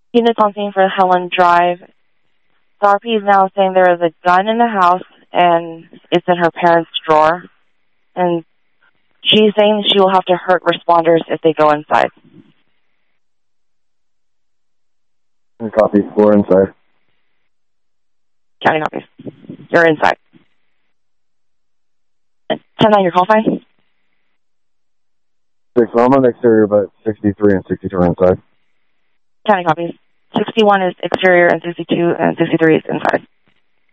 Units on scene for Helen Drive. The RP is now saying there is a gun in the house and it's in her parents' drawer. And she's saying she will have to hurt responders if they go inside. Copy. 4 inside. County copies. You're inside. 10-9, your call sign? 6. Well, I'm on the exterior, but 63 and 62 are inside. County copies. 61 is exterior and 62 and 63 is inside.